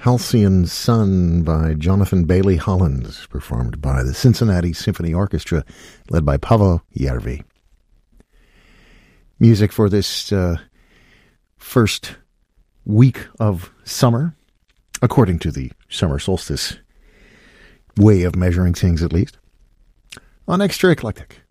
Halcyon Sun by Jonathan Bailey Holland, performed by the Cincinnati Symphony Orchestra, led by Paavo Järvi. Music for this first week of summer, according to the summer solstice way of measuring things at least, on Extra Eclectic.